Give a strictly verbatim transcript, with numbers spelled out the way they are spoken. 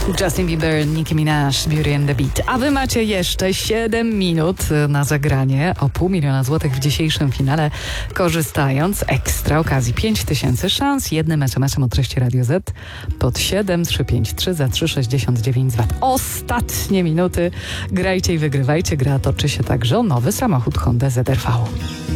Justin Bieber, Nicki Minaj, Beauty and the Beat. A wy macie jeszcze siedem minut na zagranie o pół miliona złotych w dzisiejszym finale, korzystając ekstra okazji. pięć tysięcy szans jednym es em esem o treści Radio Z pod siedem trzy pięć trzy za trzy sześćdziesiąt dziewięć złotych. Ostatnie minuty. Grajcie i wygrywajcie. Gra toczy się także o nowy samochód Honda Z R V.